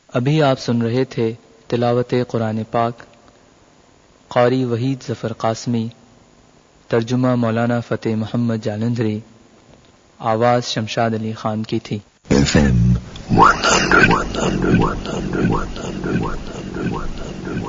अभी आप सुन रहे थे तिलावत कुरान पाक, क़ारी वहीद ज़फ़र क़ासमी, तर्जुमा मौलाना फ़तेह मोहम्मद जालंधरी, आवाज़ शमशाद अली ख़ान की थी। FM 100